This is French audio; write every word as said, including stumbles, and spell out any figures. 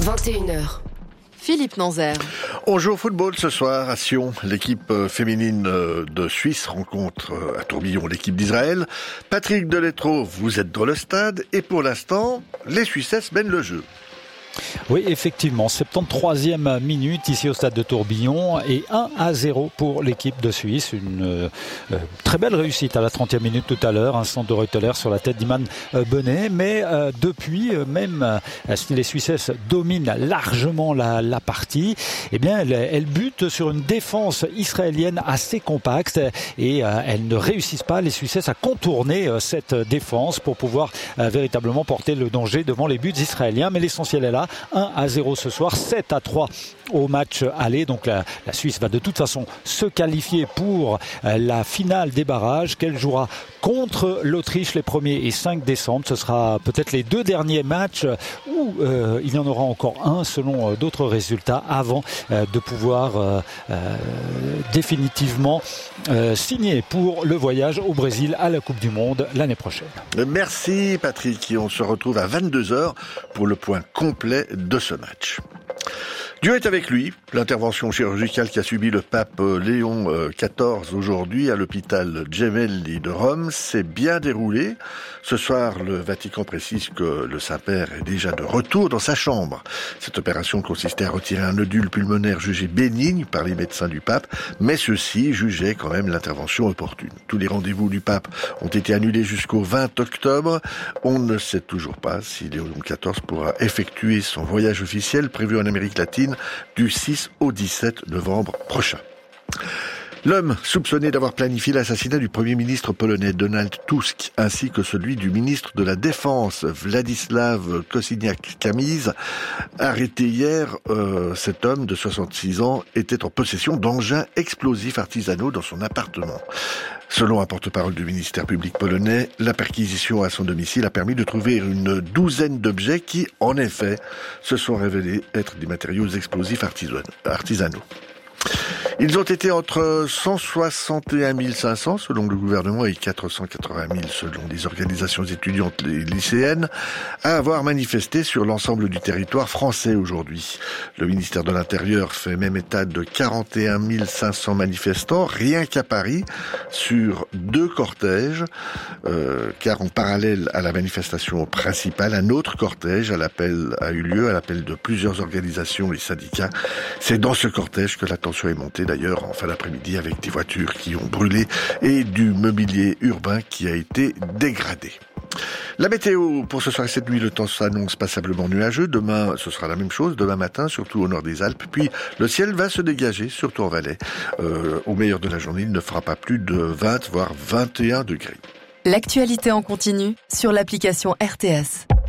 vingt et une heures. Philippe Nanzer. On joue au football ce soir à Sion. L'équipe féminine de Suisse rencontre à Tourbillon l'équipe d'Israël. Patrick Deletreau, vous êtes dans le stade et pour l'instant, les Suissesses mènent le jeu. Oui, effectivement, soixante-treizième minute ici au stade de Tourbillon et un à zéro pour l'équipe de Suisse. Une euh, très belle réussite à la trentième minute tout à l'heure, un centre de Reuteler sur la tête d'Iman euh, Benet. Mais euh, depuis, euh, même euh, si les Suissesses dominent largement la, la partie, eh bien, elles, elles butent sur une défense israélienne assez compacte et euh, elles ne réussissent pas, les Suissesses, à contourner euh, cette défense pour pouvoir euh, véritablement porter le danger devant les buts israéliens. Mais l'essentiel est là. un à zéro ce soir, sept à trois au match aller. Donc la, la Suisse va de toute façon se qualifier pour la finale des barrages qu'elle jouera contre l'Autriche les premier et cinq décembre. Ce sera peut-être les deux derniers matchs où euh, il y en aura encore un selon euh, d'autres résultats avant euh, de pouvoir euh, euh, définitivement euh, signer pour le voyage au Brésil à la Coupe du Monde l'année prochaine. Merci Patrick, et on se retrouve à vingt-deux heures pour le point complet de ce match. Dieu est avec lui. L'intervention chirurgicale qu'a subi le pape Léon quatorze aujourd'hui à l'hôpital Gemelli de Rome s'est bien déroulée. Ce soir, le Vatican précise que le Saint-Père est déjà de retour dans sa chambre. Cette opération consistait à retirer un nodule pulmonaire jugé bénigne par les médecins du pape, mais ceux-ci jugeaient quand même l'intervention opportune. Tous les rendez-vous du pape ont été annulés jusqu'au vingt octobre. On ne sait toujours pas si Léon quatorze pourra effectuer son voyage officiel prévu en Amérique latine du six au dix-sept novembre prochain. L'homme soupçonné d'avoir planifié l'assassinat du Premier ministre polonais Donald Tusk ainsi que celui du ministre de la Défense Władysław Kosiniak-Kamysz, arrêté hier, euh, cet homme de soixante-six ans était en possession d'engins explosifs artisanaux dans son appartement. Selon un porte-parole du ministère public polonais, la perquisition à son domicile a permis de trouver une douzaine d'objets qui, en effet, se sont révélés être des matériaux explosifs artisanaux. Ils ont été entre cent soixante et un mille cinq cents selon le gouvernement et quatre cent quatre-vingt mille selon les organisations étudiantes et lycéennes à avoir manifesté sur l'ensemble du territoire français aujourd'hui. Le ministère de l'Intérieur fait même état de quarante et un mille cinq cents manifestants rien qu'à Paris sur deux cortèges euh, car en parallèle à la manifestation principale, un autre cortège à l'appel a eu lieu à l'appel de plusieurs organisations et syndicats. C'est dans ce cortège que la tension est montée d'ailleurs en fin d'après-midi avec des voitures qui ont brûlé et du mobilier urbain qui a été dégradé. La météo pour ce soir et cette nuit, le temps s'annonce passablement nuageux. Demain, ce sera la même chose. Demain matin, surtout au nord des Alpes. Puis, le ciel va se dégager, surtout en Valais. Euh, au meilleur de la journée, il ne fera pas plus de vingt, voire vingt et un degrés. L'actualité en continu sur l'application R T S.